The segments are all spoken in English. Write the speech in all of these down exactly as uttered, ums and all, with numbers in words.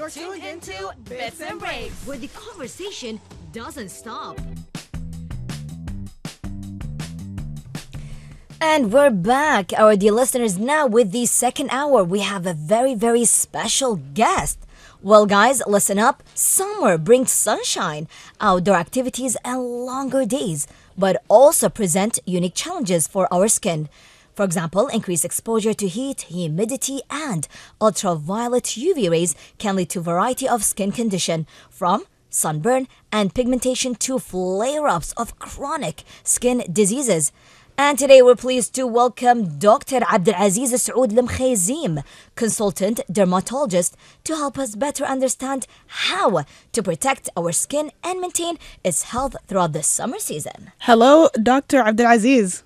You're tuned into Bits and Breaks, where the conversation doesn't stop. And we're back, our dear listeners, now with the second hour. We have a very, very special guest. Well, guys, listen up. Summer brings sunshine, outdoor activities, and longer days, but also present unique challenges for our skin. For example, increased exposure to heat, humidity, and ultraviolet U V rays can lead to a variety of skin conditions, from sunburn and pigmentation to flare-ups of chronic skin diseases. And today we're pleased to welcome Doctor Abdulaziz Saoud Lemkhayzim, consultant dermatologist, to help us better understand how to protect our skin and maintain its health throughout the summer season. Hello, Doctor Abdulaziz.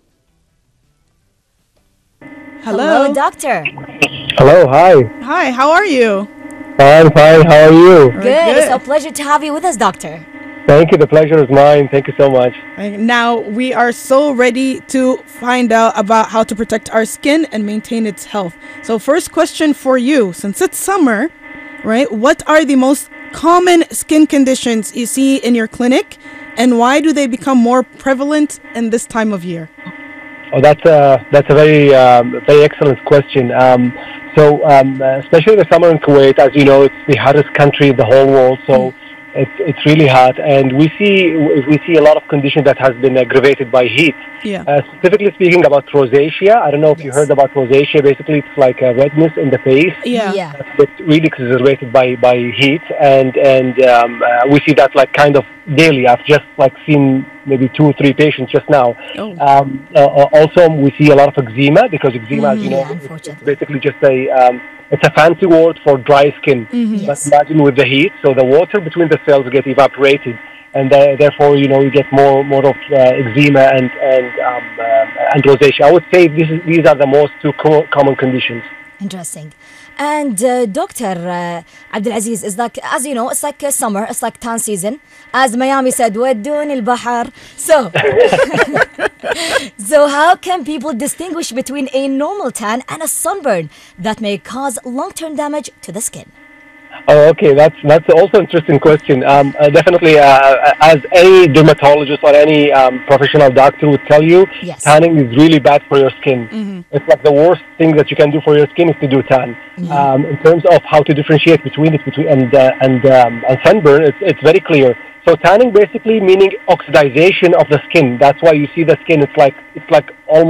Hello. Hello, doctor. Hello, hi. Hi, how are you? Fine, fine. How are you? Good. good. It's a pleasure to have you with us, doctor. Thank you. The pleasure is mine. Thank you so much. Now, we are so ready to find out about how to protect our skin and maintain its health. So first question for you, since it's summer, right? What are the most common skin conditions you see in your clinic, and why do they become more prevalent in this time of year? Oh, that's a that's a very um, very excellent question. Um, so, um, especially the summer in Kuwait, as you know, it's the hottest country in the whole world. So. Mm. It's it's really hot, and we see we see a lot of conditions that has been aggravated by heat. Yeah. Uh, specifically speaking about rosacea, I don't know if Yes. you heard about rosacea. Basically, it's like a redness in the face. Yeah. Yeah. It's really exacerbated by by heat, and and um, uh, we see that like kind of daily. I've just like seen maybe two or three patients just now. Oh. Um, uh, also, we see a lot of eczema because eczema, as you Mm, know, yeah, it's unfortunately. basically just a um, it's a fancy word for dry skin. Mm-hmm. But Yes. imagine with the heat, so the water between the cells get evaporated, and uh, therefore, you know, you get more more of uh, eczema and and um, uh, and rosacea. I would say this is, these are the most two co- common conditions. Interesting. And uh, Doctor uh, Abdulaziz, is like, as you know, it's like uh, summer, it's like tan season. As Miami said, ودون البحر. So, so how can people distinguish between a normal tan and a sunburn that may cause long-term damage to the skin? Oh, okay. That's that's also an interesting question. Um, uh, definitely, uh, as any dermatologist or any um, professional doctor would tell you, Yes. tanning is really bad for your skin. It's like the worst thing that you can do for your skin is to do tan. Um, in terms of how to differentiate between it between and uh, and um, and sunburn, it's it's very clear. So tanning basically meaning oxidization of the skin. That's why you see the skin. It's like it's like almost